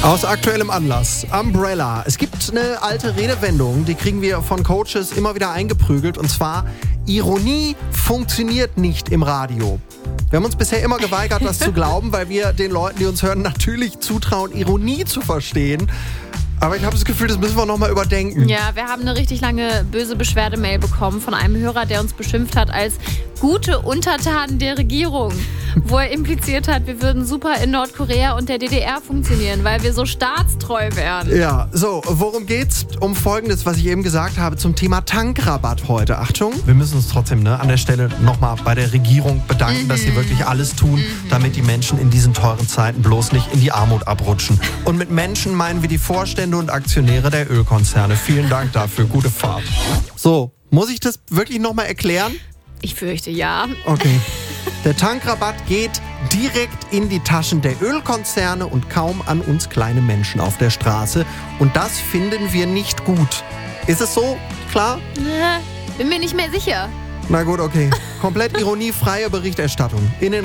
Aus aktuellem Anlass, Umbrella. Es gibt eine alte Redewendung, die kriegen wir von Coaches immer wieder eingeprügelt, und zwar: Ironie funktioniert nicht im Radio. Wir haben uns bisher immer geweigert, das zu glauben, weil wir den Leuten, die uns hören, natürlich zutrauen, Ironie zu verstehen. Aber ich habe das Gefühl, das müssen wir nochmal überdenken. Ja, wir haben eine richtig lange böse Beschwerdemail bekommen von einem Hörer, der uns beschimpft hat als gute Untertanen der Regierung. Wo er impliziert hat, wir würden super in Nordkorea und der DDR funktionieren, weil wir so staatstreu wären. Ja, so, worum geht's? Um Folgendes, was ich eben gesagt habe, zum Thema Tankrabatt heute. Achtung, wir müssen uns trotzdem an der Stelle nochmal bei der Regierung bedanken, dass sie wirklich alles tun, damit die Menschen in diesen teuren Zeiten bloß nicht in die Armut abrutschen. Und mit Menschen meinen wir die Vorstände und Aktionäre der Ölkonzerne. Vielen Dank dafür, gute Fahrt. So, muss ich das wirklich nochmal erklären? Ich fürchte, ja. Okay. Der Tankrabatt geht direkt in die Taschen der Ölkonzerne und kaum an uns kleine Menschen auf der Straße. Und das finden wir nicht gut. Ist es so? Klar? Bin mir nicht mehr sicher. Na gut, okay. Komplett ironiefreie Berichterstattung in den